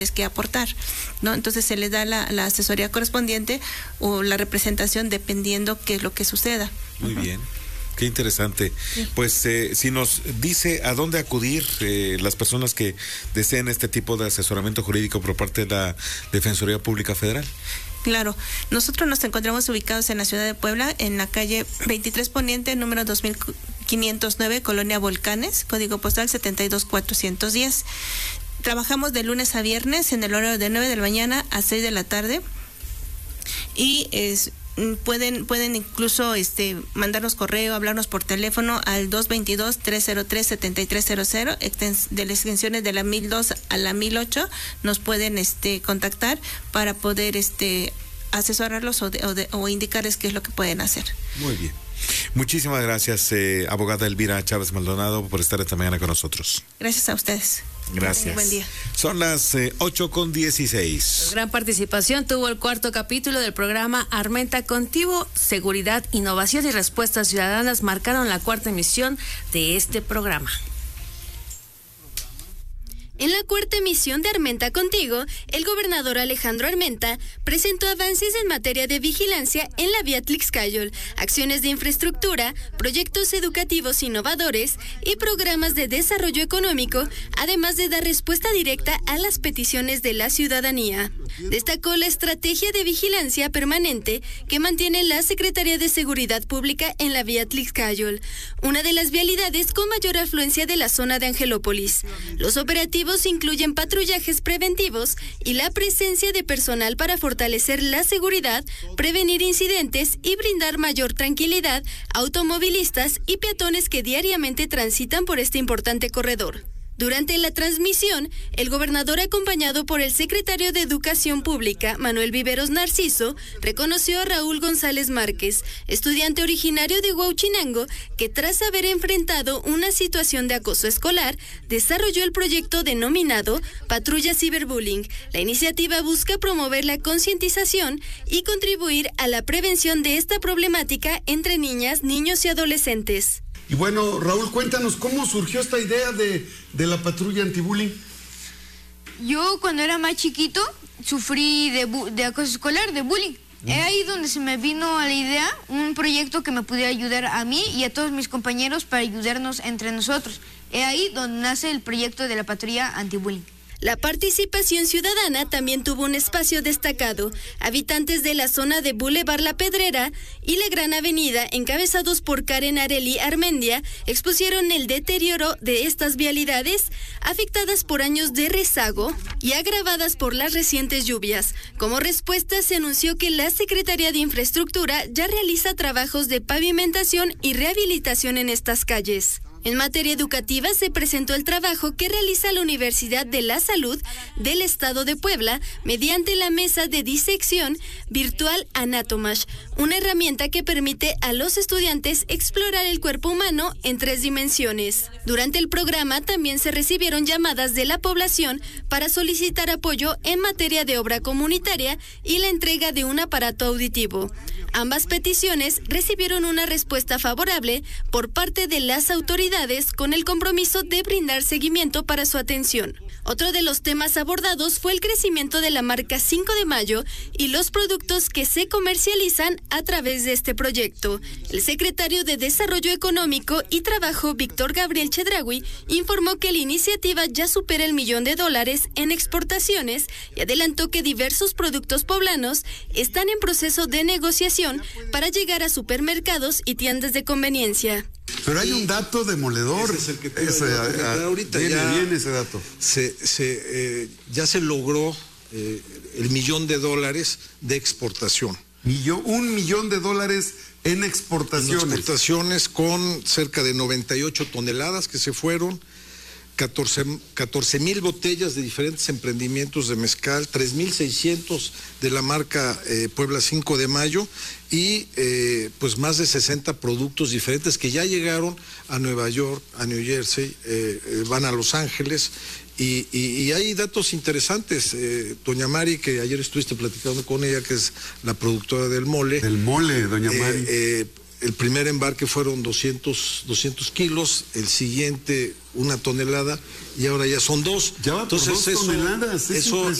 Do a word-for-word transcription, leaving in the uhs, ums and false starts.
que aportar, ¿no? Entonces se les da la, la asesoría correspondiente o la representación dependiendo qué es lo que suceda. Muy uh-huh. bien. Qué interesante. Sí. Pues eh, si nos dice a dónde acudir eh, las personas que deseen este tipo de asesoramiento jurídico por parte de la Defensoría Pública Federal. Claro, nosotros nos encontramos ubicados en la ciudad de Puebla, en la calle veintitrés Poniente, número dos mil quinientos nueve, Colonia Volcanes, código postal setenta y dos cuatrocientos diez. Trabajamos de lunes a viernes en el horario de nueve de la mañana a seis de la tarde y es, pueden pueden incluso este mandarnos correo, hablarnos por teléfono al dos veintidós, tres cero tres, setenta y tres cero cero, de las extensiones de la mil dos a la mil ocho, nos pueden este contactar para poder este asesorarlos o, de, o, de, o indicarles qué es lo que pueden hacer. Muy bien. Muchísimas gracias, eh, abogada Elvira Chávez Maldonado, por estar esta mañana con nosotros. Gracias a ustedes. Gracias. Buen día. Son las eh, ocho con dieciséis. Gran participación tuvo el cuarto capítulo del programa Armenta Contigo. Seguridad, innovación y respuestas ciudadanas marcaron la cuarta emisión de este programa. En la cuarta emisión de Armenta Contigo, el gobernador Alejandro Armenta presentó avances en materia de vigilancia en la vía Tlaxcayol, acciones de infraestructura, proyectos educativos innovadores y programas de desarrollo económico, además de dar respuesta directa a las peticiones de la ciudadanía. Destacó la estrategia de vigilancia permanente que mantiene la Secretaría de Seguridad Pública en la vía Tlaxcayol, una de las vialidades con mayor afluencia de la zona de Angelópolis. Los operativos incluyen patrullajes preventivos y la presencia de personal para fortalecer la seguridad, prevenir incidentes y brindar mayor tranquilidad a automovilistas y peatones que diariamente transitan por este importante corredor. Durante la transmisión, el gobernador, acompañado por el secretario de Educación Pública, Manuel Viveros Narciso, reconoció a Raúl González Márquez, estudiante originario de Huauchinango, que tras haber enfrentado una situación de acoso escolar, desarrolló el proyecto denominado Patrulla Ciberbullying. La iniciativa busca promover la concientización y contribuir a la prevención de esta problemática entre niñas, niños y adolescentes. Y bueno, Raúl, cuéntanos, ¿cómo surgió esta idea de, de la patrulla antibullying? Yo cuando era más chiquito sufrí de, de acoso escolar, de bullying. Mm. Es ahí donde se me vino a la idea un proyecto que me pudiera ayudar a mí y a todos mis compañeros para ayudarnos entre nosotros. Es ahí donde nace el proyecto de la patrulla antibullying. La participación ciudadana también tuvo un espacio destacado. Habitantes de la zona de Boulevard La Pedrera y la Gran Avenida, encabezados por Karen Areli Armendia, expusieron el deterioro de estas vialidades, afectadas por años de rezago y agravadas por las recientes lluvias. Como respuesta, se anunció que la Secretaría de Infraestructura ya realiza trabajos de pavimentación y rehabilitación en estas calles. En materia educativa se presentó el trabajo que realiza la Universidad de la Salud del Estado de Puebla mediante la mesa de disección virtual Anatomash, una herramienta que permite a los estudiantes explorar el cuerpo humano en tres dimensiones. Durante el programa también se recibieron llamadas de la población para solicitar apoyo en materia de obra comunitaria y la entrega de un aparato auditivo. Ambas peticiones recibieron una respuesta favorable por parte de las autoridades con el compromiso de brindar seguimiento para su atención. Otro de los temas abordados fue el crecimiento de la marca cinco de mayo y los productos que se comercializan a través de este proyecto. El secretario de Desarrollo Económico y Trabajo, Víctor Gabriel Chedraui, informó que la iniciativa ya supera el millón de dólares en exportaciones y adelantó que diversos productos poblanos están en proceso de negociación para llegar a supermercados y tiendas de conveniencia. Pero hay un dato demoledor. Ese es el que te ese, a, a, ahorita viene, ya viene ese dato. Se, se, eh, ya se logró eh, el millón de dólares de exportación. Millón, un millón de dólares en exportaciones. En exportaciones con cerca de noventa y ocho toneladas que se fueron, catorce mil botellas de diferentes emprendimientos de mezcal, tres mil seiscientos de la marca eh, Puebla cinco de mayo y eh, pues más de sesenta productos diferentes que ya llegaron a Nueva York, a New Jersey, eh, eh, van a Los Ángeles y, y, y hay datos interesantes. Eh, doña Mari, que ayer estuviste platicando con ella, que es la productora del mole. Del mole, doña eh, Mari. Eh, el primer embarque fueron doscientos, doscientos kilos, el siguiente una tonelada y ahora ya son dos. Ya va por Entonces dos eso, toneladas, es eso